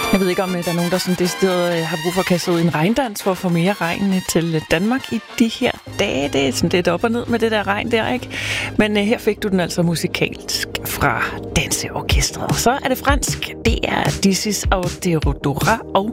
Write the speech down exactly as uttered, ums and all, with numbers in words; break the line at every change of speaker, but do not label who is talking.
Jeg ved ikke, om der er nogen, der sådan decideret har brug for at kaste ud i en regndans for at få mere regn til Danmark i de her dage. Det er sådan lidt op og ned med det der regn der, ikke? Men uh, her fik du den altså musikalsk fra Danseorkestret. Og så er det fransk. Det er Dizzy og Derodora og